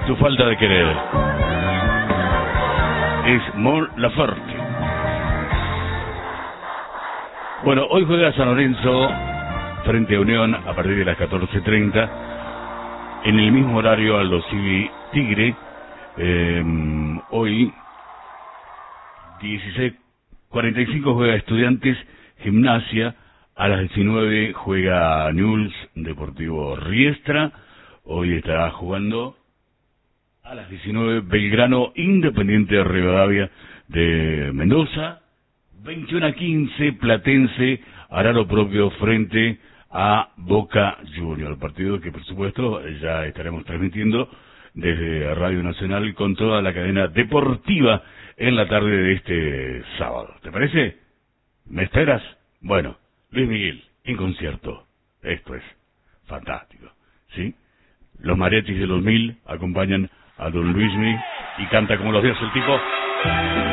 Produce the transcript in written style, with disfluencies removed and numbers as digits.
tu falta de querer. Es Mon Laferte. Bueno, hoy juega San Lorenzo frente a Unión a partir de las 14:30. En el mismo horario Aldo Civi Tigre. Hoy 16:45 juega Estudiantes Gimnasia. A las 19 juega Newell's Deportivo Riestra. Hoy estará jugando a las 19 Belgrano Independiente de Rivadavia de Mendoza. 21:15 Platense hará lo propio frente a Boca Juniors. Partido que por supuesto ya estaremos transmitiendo desde Radio Nacional con toda la cadena deportiva en la tarde de este sábado. ¿Te parece? ¿Me esperas? Bueno, Luis Miguel, en concierto. Esto es fantástico, ¿sí? Los mariachis de los 1000 acompañan a Don Luismi y canta como los dioses el tipo.